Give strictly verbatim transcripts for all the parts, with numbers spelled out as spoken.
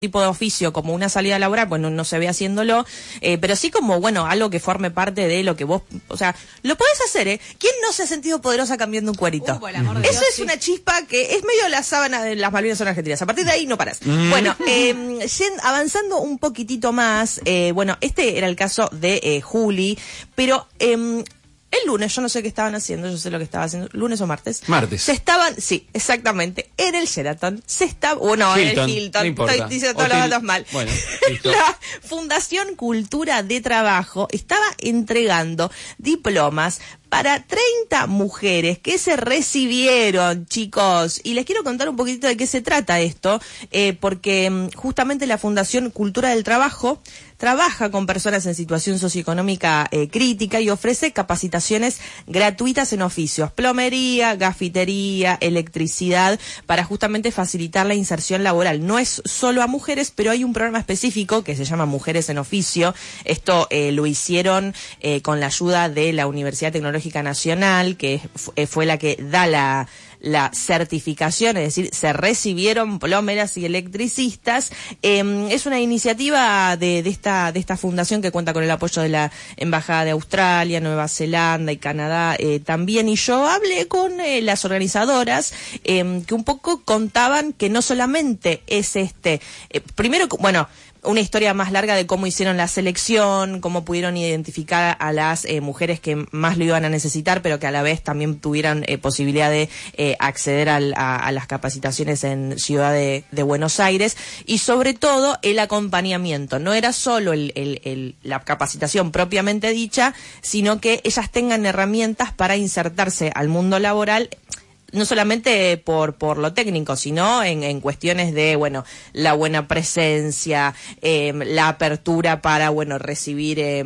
tipo de oficio como una salida laboral, pues no, no se ve haciéndolo, eh, pero sí como, bueno, algo que forme parte de lo que vos, o sea, lo podés hacer, ¿eh? ¿Quién no se ha sentido poderosa cambiando un cuerito? Uh, por el amor de Eso Dios, es sí. una chispa que es medio la sábana de las Malvinas son argentinas, a partir de ahí no parás. Mm. Bueno, eh, avanzando un poquitito más, eh, bueno, este era el caso de eh, Juli, pero... Eh, el lunes, yo no sé qué estaban haciendo, yo sé lo que estaba haciendo, lunes o martes. Martes. Se estaban, sí, exactamente, en el Sheraton, se estaba, o no, Hilton, en el Hilton, no importa. estoy diciendo todos Hotel, los datos mal. Bueno, listo. La Fundación Cultura de Trabajo estaba entregando diplomas para treinta mujeres que se recibieron, chicos. Y les quiero contar un poquitito de qué se trata esto, eh, porque justamente la Fundación Cultura del Trabajo trabaja con personas en situación socioeconómica eh, crítica y ofrece capacitaciones gratuitas en oficios, plomería, gafitería, electricidad, para justamente facilitar la inserción laboral. No es solo a mujeres, pero hay un programa específico que se llama Mujeres en Oficio. Esto eh, lo hicieron eh, con la ayuda de la Universidad Tecnológica Nacional, que f- fue la que da la... la certificación, es decir, se recibieron plomeras y electricistas. Eh, es una iniciativa de, de esta de esta fundación que cuenta con el apoyo de la Embajada de Australia, Nueva Zelanda y Canadá eh, también, y yo hablé con eh, las organizadoras eh, que un poco contaban que no solamente es este, eh, primero, bueno, una historia más larga de cómo hicieron la selección, cómo pudieron identificar a las eh, mujeres que más lo iban a necesitar, pero que a la vez también tuvieran eh, posibilidad de eh, acceder al, a, a las capacitaciones en Ciudad de, de Buenos Aires, y sobre todo el acompañamiento. No era solo el, el, el, la capacitación propiamente dicha, sino que ellas tengan herramientas para insertarse al mundo laboral, no solamente por por lo técnico, sino en, en cuestiones de, bueno, la buena presencia, eh, la apertura para, bueno, recibir eh,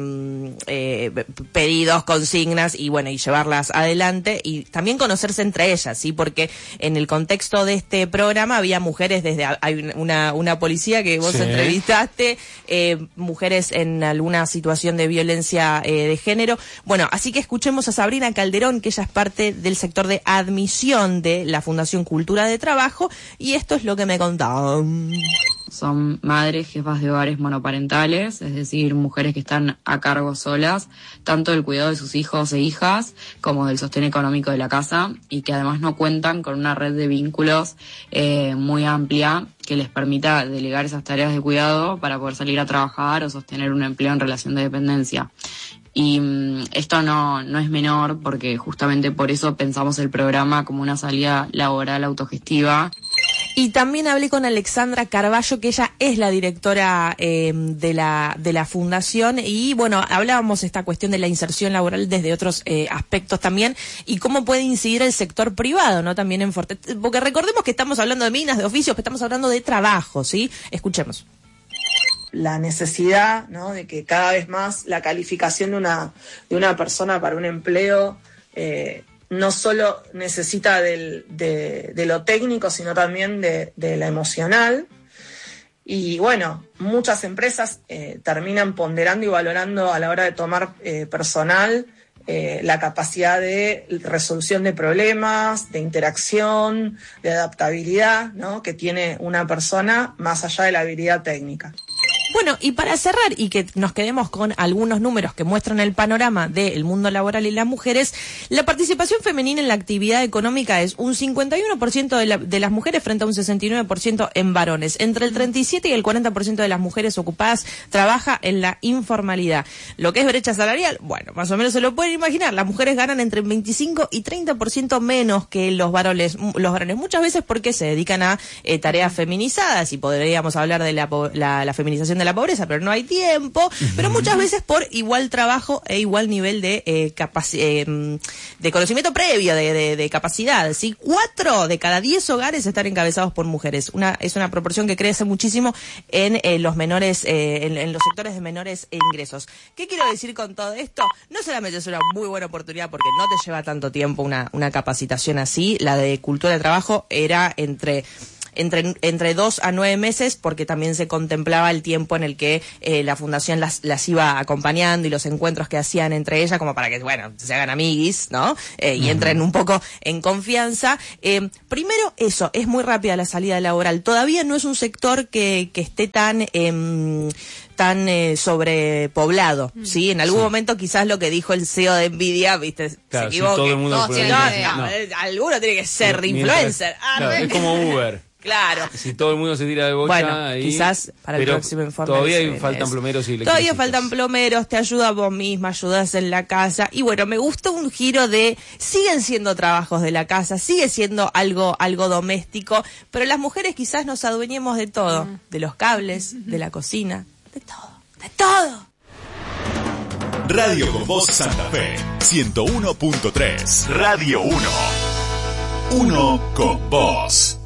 eh, pedidos, consignas y, bueno, y llevarlas adelante, y también conocerse entre ellas, ¿sí? Porque en el contexto de este programa había mujeres desde, hay una, una policía que vos sí. entrevistaste, eh, mujeres en alguna situación de violencia eh, de género. Bueno, así que escuchemos a Sabrina Calderón, que ella es parte del sector de admisión de la Fundación Cultura de Trabajo, y esto es lo que me contaban. Son madres, jefas de hogares monoparentales, es decir, mujeres que están a cargo solas, tanto del cuidado de sus hijos e hijas como del sostén económico de la casa, y que además no cuentan con una red de vínculos eh, muy amplia que les permita delegar esas tareas de cuidado para poder salir a trabajar o sostener un empleo en relación de dependencia. Y um, esto no, no es menor, porque justamente por eso pensamos el programa como una salida laboral autogestiva. Y también hablé con Alexandra Carballo, que ella es la directora eh, de la de la fundación, y bueno, hablábamos esta cuestión de la inserción laboral desde otros eh, aspectos también, y cómo puede incidir el sector privado, ¿no? También en Forte, porque recordemos que estamos hablando de minas, de oficios, que estamos hablando de trabajo, ¿sí? Escuchemos. La necesidad, ¿no?, de que cada vez más la calificación de una de una persona para un empleo eh, no solo necesita del, de, de lo técnico, sino también de, de la emocional. Y bueno, muchas empresas eh, terminan ponderando y valorando a la hora de tomar eh, personal eh, la capacidad de resolución de problemas, de interacción, de adaptabilidad, ¿no?, que tiene una persona más allá de la habilidad técnica. Bueno, y para cerrar y que nos quedemos con algunos números que muestran el panorama del mundo laboral y las mujeres, la participación femenina en la actividad económica es un cincuenta y uno por ciento de, la, de las mujeres frente a un sesenta y nueve por ciento en varones. Entre el treinta y siete y el cuarenta por ciento de las mujeres ocupadas trabaja en la informalidad. Lo que es brecha salarial, bueno, más o menos se lo pueden imaginar. Las mujeres ganan entre veinticinco y treinta por ciento menos que los varones, los varones muchas veces porque se dedican a eh, tareas feminizadas, y podríamos hablar de la, la, la feminización de la pobreza, pero no hay tiempo, pero muchas veces por igual trabajo e igual nivel de eh, capaci- eh, de conocimiento previo, de, de, de capacidad, ¿sí? Cuatro de cada diez hogares están encabezados por mujeres. Una es una proporción que crece muchísimo en eh, los menores, eh, en, en los sectores de menores ingresos. ¿Qué quiero decir con todo esto? No solamente es una muy buena oportunidad porque no te lleva tanto tiempo una, una capacitación así, la de cultura de trabajo era entre entre, entre dos a nueve meses, porque también se contemplaba el tiempo en el que eh, la fundación las, las iba acompañando y los encuentros que hacían entre ellas, como para que, bueno, se hagan amiguis, ¿no? Eh, y entren un poco en confianza. Eh, primero, eso, es muy rápida la salida laboral. Todavía no es un sector que, que esté tan... Eh, tan eh, sobrepoblado, mm. ¿sí? En algún sí. momento quizás lo que dijo el C E O de Nvidia, ¿viste? Claro, se equivoque. Si todo el mundo no, no, no, no, alguno tiene que ser no, influencer. Mientras, claro, es como Uber. Claro. Si todo el mundo se tira de bocha bueno, ahí, quizás para el próximo informe. Todavía hay, faltan plomeros y electricistas. Todavía faltan plomeros, te ayuda vos misma, ayudas en la casa. Y bueno, me gustó un giro de, siguen siendo trabajos de la casa, sigue siendo algo, algo doméstico, pero las mujeres quizás nos adueñemos de todo, mm. de los cables, de la cocina, de todo, de todo. Radio con Voz Santa Fe, ciento uno punto tres. Radio uno. Uno con vos.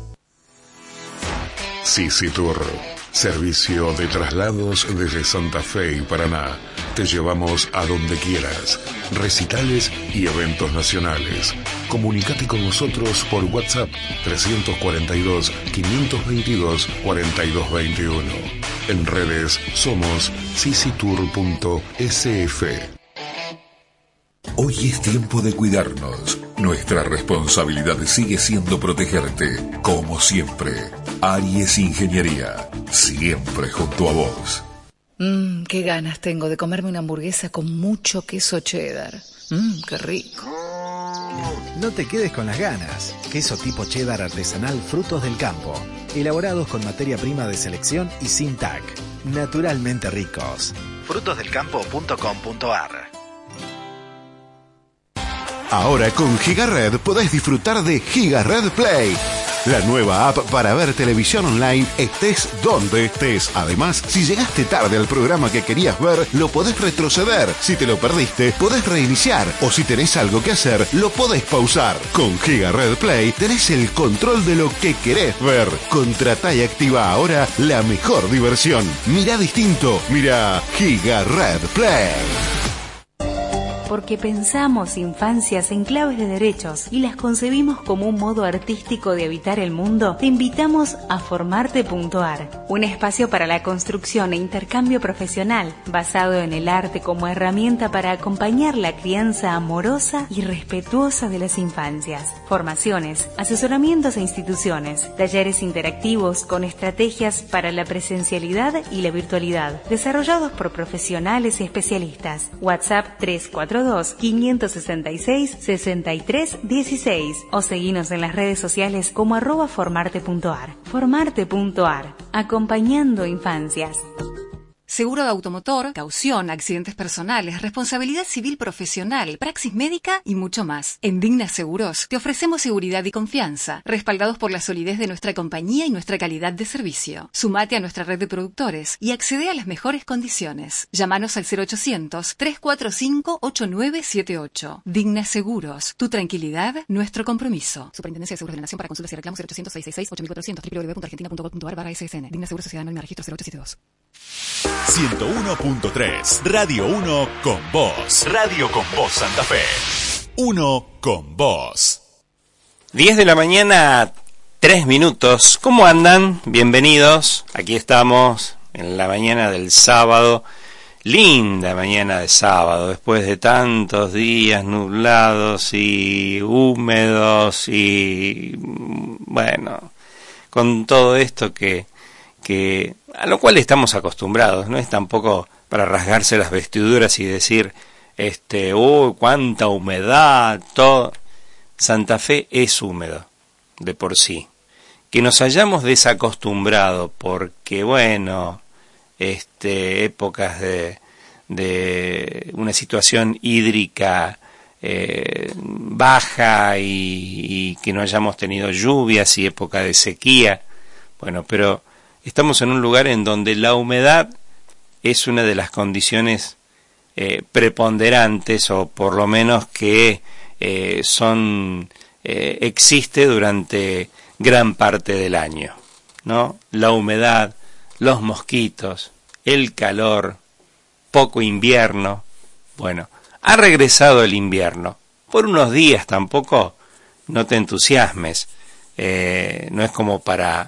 Sisi Tour, servicio de traslados desde Santa Fe y Paraná. Te llevamos a donde quieras. Recitales y eventos nacionales. Comunicate con nosotros por WhatsApp trescientos cuarenta y dos, quinientos veintidós, cuarenta y dos veintiuno. En redes somos sisitour punto s f. Hoy es tiempo de cuidarnos. Nuestra responsabilidad sigue siendo protegerte, como siempre. Aries Ingeniería, siempre junto a vos. Mmm, qué ganas tengo de comerme una hamburguesa con mucho queso cheddar. Mmm, qué rico. No te quedes con las ganas. Queso tipo cheddar artesanal Frutos del Campo. Elaborados con materia prima de selección y sin T A C. Naturalmente ricos. frutos del campo punto com punto a r. Ahora con GigaRed podés disfrutar de GigaRed Play, la nueva app para ver televisión online estés donde estés. Además, si llegaste tarde al programa que querías ver, lo podés retroceder. Si te lo perdiste, podés reiniciar. O si tenés algo que hacer, lo podés pausar. Con GigaRed Play tenés el control de lo que querés ver. Contratá y activa ahora la mejor diversión. Mirá distinto, mirá GigaRed Play. Porque pensamos infancias en claves de derechos y las concebimos como un modo artístico de habitar el mundo, te invitamos a formarte punto a r, un espacio para la construcción e intercambio profesional, basado en el arte como herramienta para acompañar la crianza amorosa y respetuosa de las infancias. Formaciones, asesoramientos a instituciones, talleres interactivos con estrategias para la presencialidad y la virtualidad, desarrollados por profesionales y especialistas. WhatsApp tres cuatro dos, quinientos sesenta y seis, sesenta y tres dieciséis o seguinos en las redes sociales como arroba formarte punto a r. Formarte punto a r, acompañando infancias. Seguro de automotor, caución, accidentes personales, responsabilidad civil profesional, praxis médica y mucho más. En Digna Seguros te ofrecemos seguridad y confianza, respaldados por la solidez de nuestra compañía y nuestra calidad de servicio. Sumate a nuestra red de productores y accede a las mejores condiciones. Llámanos al cero ochocientos, trescientos cuarenta y cinco, ochenta y nueve setenta y ocho. Digna Seguros, tu tranquilidad, nuestro compromiso. Superintendencia de Seguros de la Nación. Para consultas y reclamos cero ochocientos, seiscientos sesenta y seis, ocho mil cuatrocientos, w w w punto argentina punto gov punto a r barra S S N. Digna Seguros Sociedad Anónima Registro cero ocho siete dos. ciento uno punto tres, Radio uno con vos. Radio con vos Santa Fe. Uno con vos. diez de la mañana, tres minutos. ¿Cómo andan? Bienvenidos. Aquí estamos en la mañana del sábado. Linda mañana de sábado, después de tantos días nublados y húmedos y bueno, con todo esto que que a lo cual estamos acostumbrados, no es tampoco para rasgarse las vestiduras y decir, este, oh, cuánta humedad, todo. Santa Fe es húmedo, de por sí. Que nos hayamos desacostumbrado porque, bueno, este, épocas de, de una situación hídrica eh, baja y, y que no hayamos tenido lluvias y época de sequía, bueno, pero estamos en un lugar en donde la humedad es una de las condiciones eh, preponderantes, o por lo menos que eh, son eh, existe durante gran parte del año, ¿no? La humedad, los mosquitos, el calor, poco invierno. Bueno, ha regresado el invierno. Por unos días tampoco, no te entusiasmes. Eh, no es como para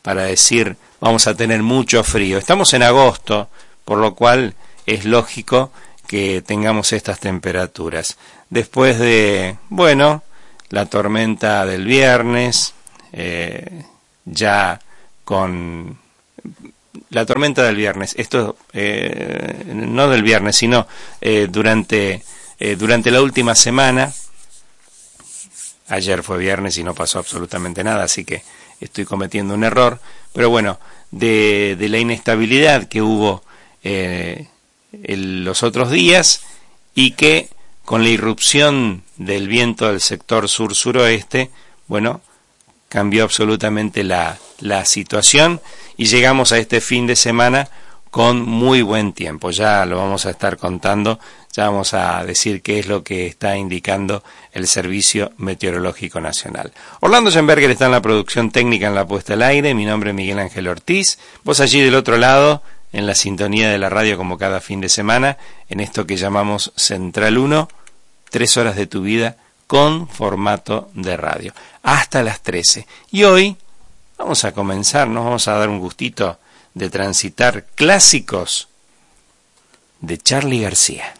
para decir vamos a tener mucho frío. Estamos en agosto, por lo cual es lógico que tengamos estas temperaturas. Después de, bueno, la tormenta del viernes, eh, ya con la tormenta del viernes, esto eh, no del viernes, sino eh, durante, eh, durante la última semana. Ayer fue viernes y no pasó absolutamente nada, así que estoy cometiendo un error. Pero bueno, de, de la inestabilidad que hubo eh, el, los otros días, y que con la irrupción del viento del sector sur-suroeste, bueno, cambió absolutamente la, la situación y llegamos a este fin de semana con muy buen tiempo. Ya lo vamos a estar contando, ya vamos a decir qué es lo que está indicando el Servicio Meteorológico Nacional. Orlando Schemberger está en la producción técnica, en la puesta al aire. Mi nombre es Miguel Ángel Ortiz. Vos allí del otro lado, en la sintonía de la radio como cada fin de semana, en esto que llamamos Central uno, tres horas de tu vida con formato de radio, hasta las trece. Y hoy vamos a comenzar, nos vamos a dar un gustito de transitar clásicos de Charly García.